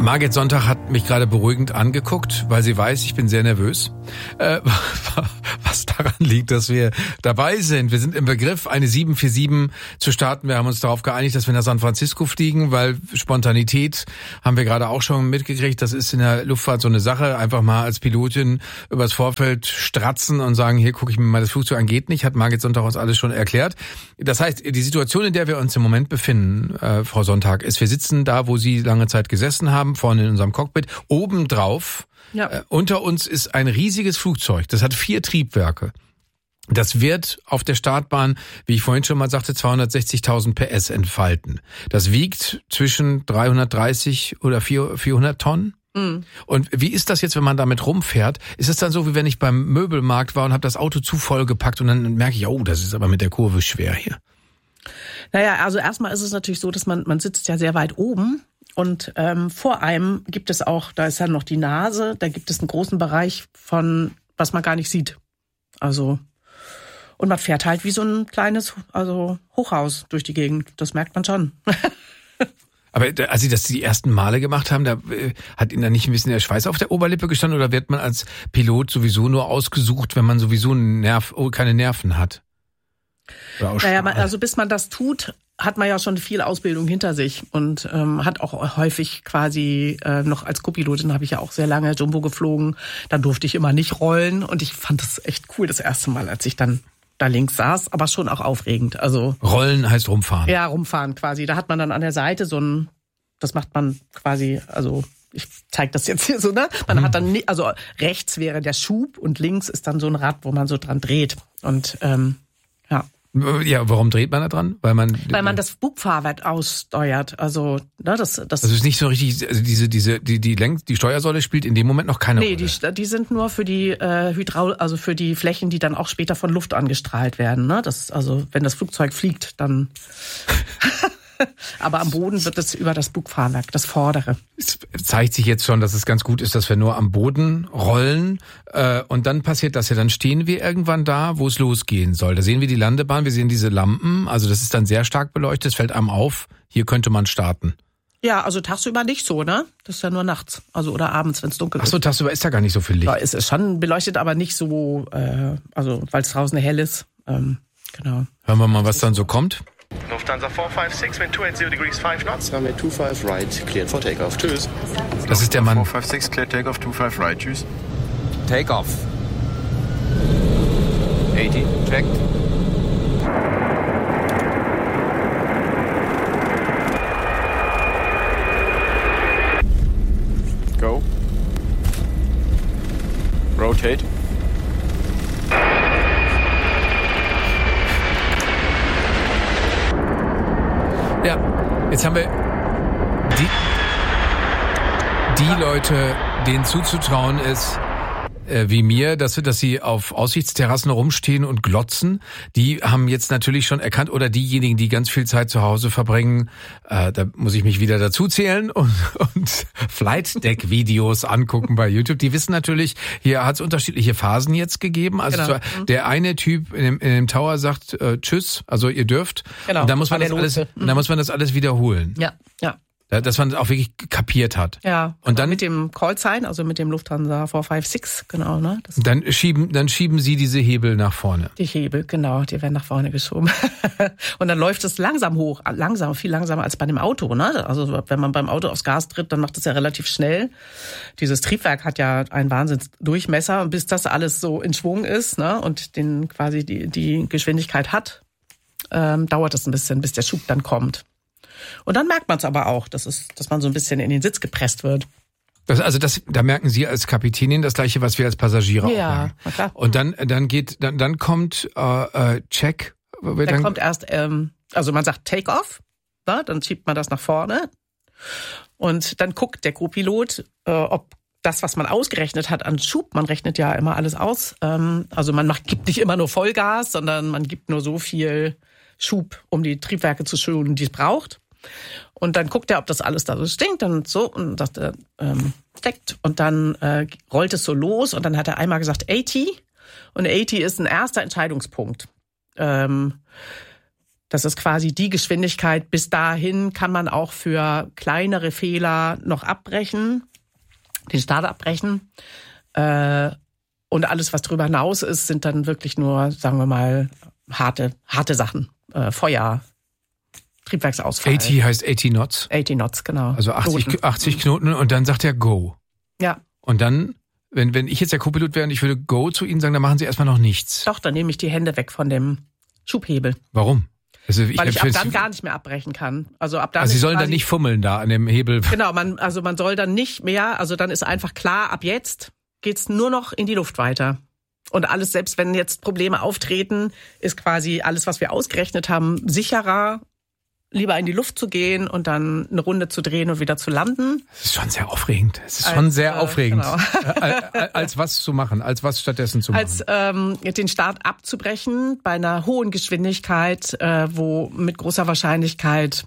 Margit Sonntag hat mich gerade beruhigend angeguckt, weil sie weiß, ich bin sehr nervös. Was daran liegt, dass wir dabei sind. Wir sind im Begriff, eine 747 zu starten. Wir haben uns darauf geeinigt, dass wir nach San Francisco fliegen, weil Spontanität haben wir gerade auch schon mitgekriegt. Das ist in der Luftfahrt so eine Sache. Einfach mal als Pilotin übers Vorfeld stratzen und sagen, hier gucke ich mir mal das Flugzeug an, geht nicht. Hat Margit Sonntag uns alles schon erklärt. Das heißt, die Situation, in der wir uns im Moment befinden, Frau Sonntag, ist, wir sitzen da, wo Sie lange Zeit gesessen haben, vorne in unserem Cockpit, obendrauf. Ja. Unter uns ist ein riesiges Flugzeug. Das hat 4 Triebwerke. Das wird auf der Startbahn, wie ich vorhin schon mal sagte, 260.000 PS entfalten. Das wiegt zwischen 330 oder 400 Tonnen. Mhm. Und wie ist das jetzt, wenn man damit rumfährt? Ist es dann so, wie wenn ich beim Möbelmarkt war und habe das Auto zu voll gepackt und dann merke ich, oh, das ist aber mit der Kurve schwer hier. Naja, also erstmal ist es natürlich so, dass man sitzt ja sehr weit oben. Und vor einem gibt es auch, da ist ja noch die Nase, da gibt es einen großen Bereich von, was man gar nicht sieht. Also, und man fährt halt wie so ein kleines, Hochhaus durch die Gegend. Das merkt man schon. Aber als Sie das die ersten Male gemacht haben, da hat Ihnen da nicht ein bisschen der Schweiß auf der Oberlippe gestanden oder wird man als Pilot sowieso nur ausgesucht, wenn man sowieso keine Nerven hat? Naja, also bis man das tut, hat man ja schon viel Ausbildung hinter sich und hat auch häufig quasi noch als Co-Pilotin habe ich ja auch sehr lange Jumbo geflogen. Dann durfte ich immer nicht rollen und ich fand das echt cool das erste Mal, als ich dann da links saß, aber schon auch aufregend. Also Rollen heißt rumfahren. Ja, rumfahren quasi. Da hat man dann an der Seite das macht man quasi, also ich zeige das jetzt hier so, ne? Man hat dann, also rechts wäre der Schub und links ist dann so ein Rad, wo man so dran dreht und ja. Ja, warum dreht man da dran? Weil man das Bugfahrwerk aussteuert. Also, ne, das. Also ist nicht so richtig. Also die Steuersäule spielt in dem Moment noch keine Rolle. Nee, die sind nur für die also für die Flächen, die dann auch später von Luft angestrahlt werden. Ne, also wenn das Flugzeug fliegt, dann. Aber am Boden wird es über das Bugfahrwerk, das vordere. Es zeigt sich jetzt schon, dass es ganz gut ist, dass wir nur am Boden rollen. Und dann passiert das ja, dann stehen wir irgendwann da, wo es losgehen soll. Da sehen wir die Landebahn, wir sehen diese Lampen. Also das ist dann sehr stark beleuchtet, es fällt einem auf, hier könnte man starten. Ja, also tagsüber nicht so, ne? Das ist ja nur nachts, also oder abends, wenn es dunkel ist. Ach so, tagsüber ist da gar nicht so viel Licht. Ja, es ist schon beleuchtet, aber nicht so, weil es draußen hell ist. Genau. Hören wir mal, was dann so kommt. Lufthansa 456, wind 280 degrees 5 knots. Runway 25 right, cleared for takeoff. Tschüss. Das ist der Mann. 456, cleared takeoff, 25 right. Tschüss. Takeoff. 80, checked. Go. Rotate. Ja, jetzt haben wir die Leute, denen zuzutrauen ist, wie mir, dass sie auf Aussichtsterrassen rumstehen und glotzen, die haben jetzt natürlich schon erkannt, oder diejenigen, die ganz viel Zeit zu Hause verbringen, da muss ich mich wieder dazu zählen und Flight Deck Videos angucken bei YouTube. Die wissen natürlich, hier hat es unterschiedliche Phasen jetzt gegeben. Also genau. Der eine Typ in dem Tower sagt Tschüss, also ihr dürft. Genau. Und dann muss man das alles wiederholen. Ja, ja. Dass man auch wirklich kapiert hat. Ja. Und dann mit dem Call-Sign, also mit dem Lufthansa 456, genau, ne? Dann schieben Sie diese Hebel nach vorne. Die Hebel, genau, die werden nach vorne geschoben. Und dann läuft es langsam hoch, viel langsamer als bei dem Auto, ne? Also wenn man beim Auto aufs Gas tritt, dann macht es ja relativ schnell. Dieses Triebwerk hat ja einen Wahnsinnsdurchmesser, und bis das alles so in Schwung ist, ne? Und quasi die Geschwindigkeit hat, dauert es ein bisschen, bis der Schub dann kommt. Und dann merkt man es aber auch, dass man so ein bisschen in den Sitz gepresst wird. Da merken Sie als Kapitänin das Gleiche, was wir als Passagiere auch merken. Ja, klar. Und dann kommt Check. Dann kommt erst, also man sagt Take-off, ne? Dann schiebt man das nach vorne. Und dann guckt der Co-Pilot, ob das, was man ausgerechnet hat an Schub, man rechnet ja immer alles aus. Also man gibt nicht immer nur Vollgas, sondern man gibt nur so viel Schub, um die Triebwerke zu schonen, die es braucht. Und dann guckt er, ob das alles da so stinkt und so, und sagt er, steckt. Und dann rollt es so los, und dann hat er einmal gesagt 80. Und 80 ist ein erster Entscheidungspunkt. Das ist quasi die Geschwindigkeit. Bis dahin kann man auch für kleinere Fehler noch abbrechen, den Start abbrechen. Und alles, was drüber hinaus ist, sind dann wirklich nur, sagen wir mal, harte Sachen. Feuer, Triebwerksausfall. 80 heißt 80 Knots? 80 Knots, genau. Also 80 Knoten und dann sagt er Go. Ja. Und dann, wenn ich jetzt der Co-Pilot wäre und ich würde Go zu Ihnen sagen, dann machen Sie erstmal noch nichts. Doch, dann nehme ich die Hände weg von dem Schubhebel. Warum? Also weil ich ab dann gar nicht mehr abbrechen kann. Also ab dann. Also Sie sollen dann nicht fummeln da an dem Hebel. Genau, man soll dann nicht mehr, also dann ist einfach klar, ab jetzt geht's nur noch in die Luft weiter. Und alles, selbst wenn jetzt Probleme auftreten, ist quasi alles, was wir ausgerechnet haben, sicherer, lieber in die Luft zu gehen und dann eine Runde zu drehen und wieder zu landen. Das ist schon sehr aufregend. Genau. Als was zu machen, als was stattdessen zu machen. Als den Start abzubrechen bei einer hohen Geschwindigkeit, wo mit großer Wahrscheinlichkeit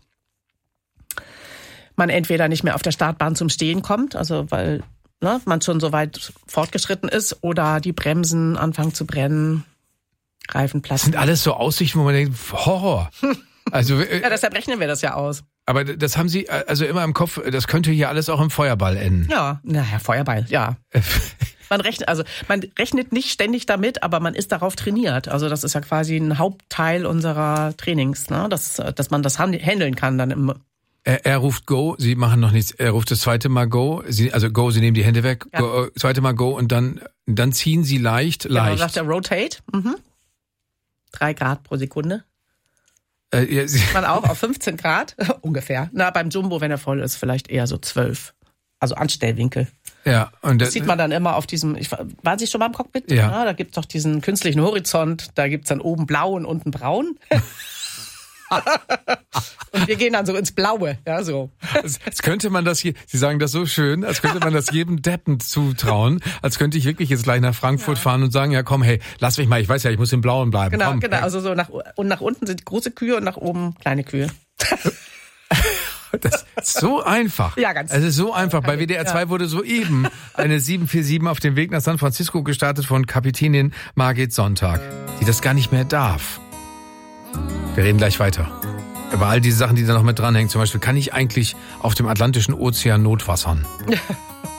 man entweder nicht mehr auf der Startbahn zum Stehen kommt, also weil man schon so weit fortgeschritten ist, oder die Bremsen anfangen zu brennen, Reifen platzen. Das sind alles so Aussichten, wo man denkt, Horror. Also, ja, deshalb rechnen wir das ja aus. Aber das haben Sie also immer im Kopf, das könnte hier alles auch im Feuerball enden. Ja, naja, Feuerball, ja. Man rechnet nicht ständig damit, aber man ist darauf trainiert. Also das ist ja quasi ein Hauptteil unserer Trainings, ne? Dass man das handeln kann dann im. Er ruft Go, Sie machen noch nichts. Er ruft das zweite Mal Go. Sie nehmen die Hände weg. Ja. Go, zweite Mal Go und dann ziehen Sie leicht. Dann sagt er Rotate. 3 Grad pro Sekunde. Ja, man auch auf 15 Grad ungefähr. Na, beim Jumbo, wenn er voll ist, vielleicht eher so 12. Also Anstellwinkel. Ja, und das sieht man dann immer auf diesem. Waren Sie schon mal im Cockpit? Ja. Da gibt's doch diesen künstlichen Horizont. Da gibt's dann oben blau und unten braun. Und wir gehen dann so ins Blaue, ja, so. Als könnte man das hier, Sie sagen das so schön, als könnte man das jedem Deppen zutrauen, als könnte ich wirklich jetzt gleich nach Frankfurt fahren und sagen, ja komm, hey, lass mich mal, ich weiß ja, ich muss im Blauen bleiben. Genau, komm, genau, also so nach unten sind große Kühe und nach oben kleine Kühe. Das ist so einfach. Ja, ganz. Es ist so einfach. Bei WDR 2 wurde soeben eine 747 auf dem Weg nach San Francisco gestartet von Kapitänin Margit Sonntag, die das gar nicht mehr darf. Wir reden gleich weiter. Über all diese Sachen, die da noch mit dranhängen. Zum Beispiel, kann ich eigentlich auf dem Atlantischen Ozean notwassern?